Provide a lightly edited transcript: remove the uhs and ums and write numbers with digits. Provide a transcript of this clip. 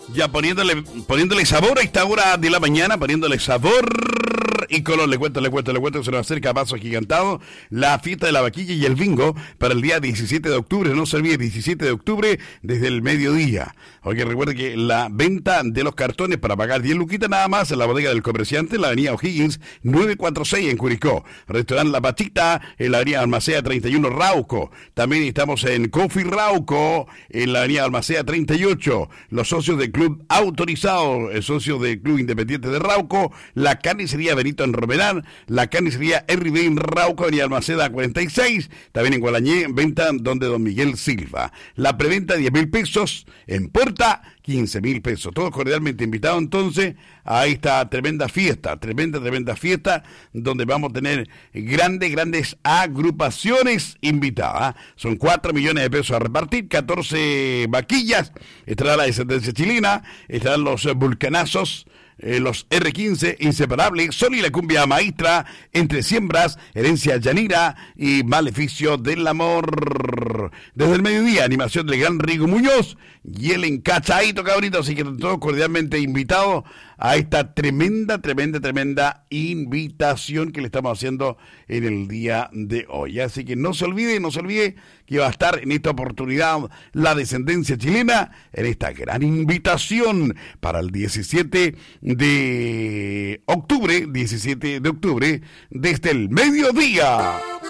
Ya poniéndole sabor a esta hora de la mañana, poniéndole sabor y color. Le cuento, se nos acerca a paso agigantado la fiesta de la vaquilla y el bingo para el día 17 de octubre. No se olvide, 17 de octubre desde el mediodía. Oye, recuerde que la venta de los cartones para pagar 10 luquitas nada más en la bodega del comerciante, en la avenida O'Higgins 946 en Curicó. Restaurante La Patita en la avenida Almacea 31 Rauco. También estamos en Coffee Rauco en la avenida Almacea 38. Los socios del club autorizado, el socio del club independiente de Rauco, la carnicería Benito en Romerán, la carnicería RB en Rauco, avenida Almaceda 46, también en Gualañé, venta donde Don Miguel Silva. La preventa 10.000 pesos, en puerta 15.000 pesos. Todos cordialmente invitados entonces a esta tremenda fiesta, tremenda fiesta, donde vamos a tener grandes agrupaciones invitadas. Son 4 millones de pesos a repartir, 14 vaquillas, estará la descendencia chilena, estarán los vulcanazos, los R15, Inseparables, Sol y la Cumbia Maestra, Entre Siembras, Herencia Yanira y Maleficio del Amor. Desde el mediodía, animación del gran Rigo Muñoz y el encachadito cabrito, así que todos cordialmente invitados a esta tremenda invitación que le estamos haciendo en el día de hoy. Así que no se olvide que va a estar en esta oportunidad la descendencia chilena en esta gran invitación para el 17 de octubre, desde el mediodía.